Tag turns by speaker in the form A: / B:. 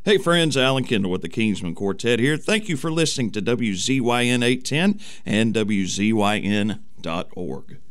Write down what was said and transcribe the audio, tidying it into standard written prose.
A: Hey friends, Alan Kendall with the Kingsman Quartet here. Thank you for listening to WZYN 810 and WZYN.org.